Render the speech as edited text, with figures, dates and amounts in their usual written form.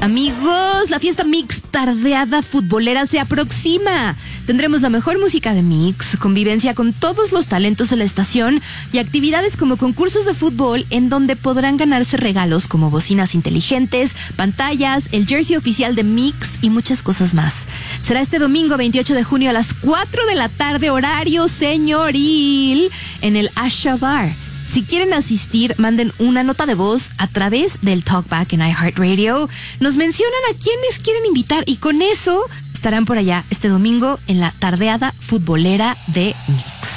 Amigos, la fiesta Mix Tardeada Futbolera se aproxima. Tendremos la mejor música de Mix, convivencia con todos los talentos de la estación y actividades como concursos de fútbol en donde podrán ganarse regalos como bocinas inteligentes, pantallas, el jersey oficial de Mix y muchas cosas más. Será este domingo 28 de junio a las 4 de la tarde, horario señoril, en el Asha Bar. Si quieren asistir, manden una nota de voz a través del Talkback en iHeartRadio. Nos mencionan a quienes quieren invitar y con eso estarán por allá este domingo en la tardeada futbolera de Mix.